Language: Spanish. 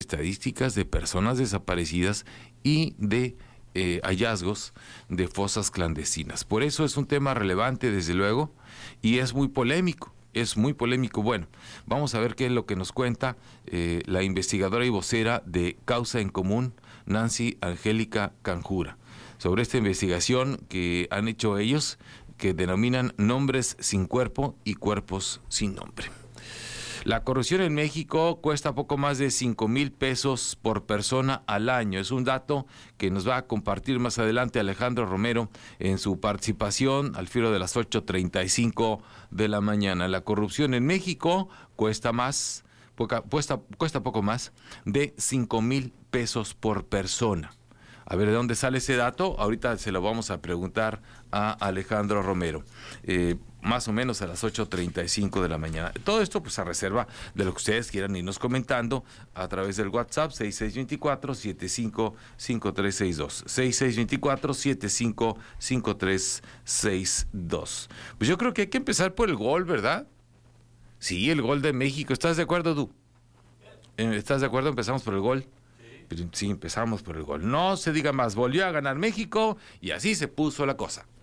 estadísticas de personas desaparecidas y de hallazgos de fosas clandestinas. Por eso es un tema relevante, desde luego, y es muy polémico. Es muy polémico. Bueno, vamos a ver qué es lo que nos cuenta la investigadora y vocera de Causa en Común, Nancy Angélica Canjura, sobre esta investigación que han hecho ellos, que denominan nombres sin cuerpo y cuerpos sin nombre. La corrupción en México cuesta poco más de 5,000 pesos por persona al año. Es un dato que nos va a compartir más adelante Alejandro Romero en su participación al filo de las 8:35 de la mañana. La corrupción en México cuesta poco más de 5,000 pesos por persona. A ver, ¿de dónde sale ese dato? Ahorita se lo vamos a preguntar a Alejandro Romero, más o menos a las 8:35 de la mañana. Todo esto pues a reserva de lo que ustedes quieran irnos comentando a través del WhatsApp 6624-755362. 6624-755362. Pues yo creo que hay que empezar por el gol, ¿verdad? Sí, el gol de México. ¿Estás de acuerdo, tú? ¿Estás de acuerdo? Empezamos por el gol. Sí, empezamos por el gol. No se diga más, volvió a ganar México y así se puso la cosa.